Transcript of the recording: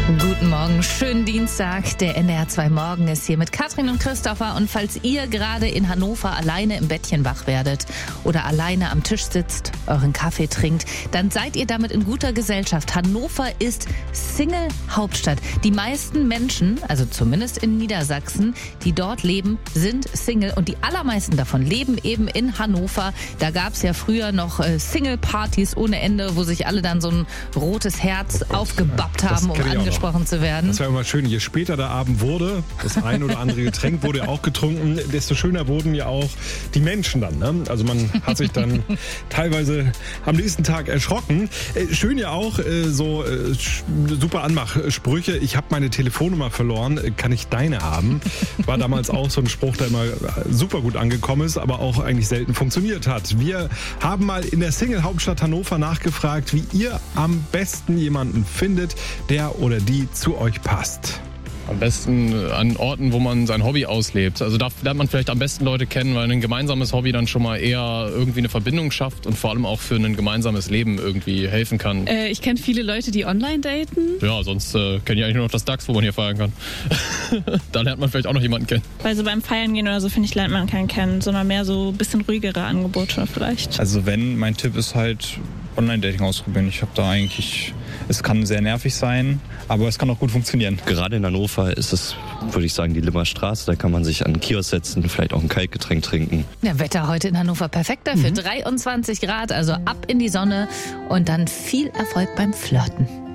Guten Morgen, schönen Dienstag. Der NDR 2 Morgen ist hier mit Katrin und Christopher. Und falls ihr gerade in Hannover alleine im Bettchen wach werdet oder alleine am Tisch sitzt, euren Kaffee trinkt, dann seid ihr damit in guter Gesellschaft. Hannover ist Single-Hauptstadt. Die meisten Menschen, also zumindest in Niedersachsen, die dort leben, sind Single. Und die allermeisten davon leben eben in Hannover. Da gab es ja früher noch Single-Partys ohne Ende, wo sich alle dann so ein rotes Herz aufgebappt haben, um angesprochen zu werden. Das war immer schön. Je später der Abend wurde, das ein oder andere Getränk wurde ja auch getrunken, desto schöner wurden ja auch die Menschen dann. Ne? Also man hat sich dann teilweise am nächsten Tag erschrocken. Schön ja auch super Anmachsprüche. Ich habe meine Telefonnummer verloren, kann ich deine haben? War damals auch so ein Spruch, der immer super gut angekommen ist, aber auch eigentlich selten funktioniert hat. Wir haben mal in der Single-Hauptstadt Hannover nachgefragt, wie ihr am besten jemanden findet, der oder die zu euch passt. Am besten an Orten, wo man sein Hobby auslebt. Also da lernt man vielleicht am besten Leute kennen, weil ein gemeinsames Hobby dann schon mal eher irgendwie eine Verbindung schafft und vor allem auch für ein gemeinsames Leben irgendwie helfen kann. Ich kenne viele Leute, die online daten. Ja, sonst kenne ich eigentlich nur noch das DAX, wo man hier feiern kann. Da lernt man vielleicht auch noch jemanden kennen. Weil so beim Feiern gehen oder so, finde ich, lernt man keinen kennen, sondern mehr so ein bisschen ruhigere Angebote vielleicht. Also mein Tipp ist halt Online-Dating ausprobieren. Ich habe da eigentlich, es kann sehr nervig sein, aber es kann auch gut funktionieren. Gerade in Hannover ist es, würde ich sagen, die Limmerstraße. Da kann man sich an den Kiosk setzen, vielleicht auch ein Kaltgetränk trinken. Ja, Wetter heute in Hannover perfekt dafür. 23 Grad, also ab in die Sonne und dann viel Erfolg beim Flirten.